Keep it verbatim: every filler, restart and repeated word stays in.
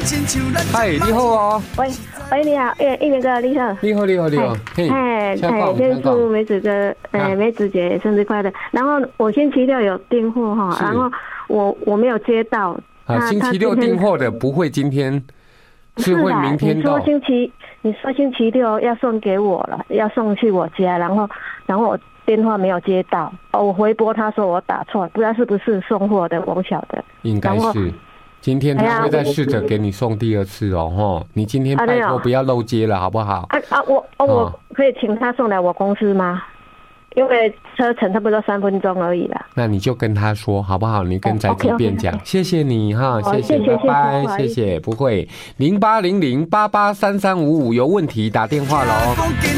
嗨，你好哦。 喂喂，你好，叶叶明哥，你好。 你好，你好，你好。嘿， 哎哎，先祝梅子哥，呃，梅子姐生日快乐。然后我星期六有订货哈，然后我我没有接到。 啊，星期六订货的不会今天，是会明天到。 你说星期，你说星期六要送给我了，要送去我家，然后然后我电话没有接到，哦，我回拨他说我打错，不知道是不是送货的，我不晓得。 应该是。今天他会再试着给你送第二次哦，哈！你今天拜托不要漏接了，好不好？ 啊啊，我哦，我可以请他送来我公司吗？因为车程差不多三分钟而已啦。 那你就跟他说好不好？你跟宅急便讲，谢谢你哈，谢谢，拜拜，谢谢，不会，零八零零八八三三五五有问题打电话喽。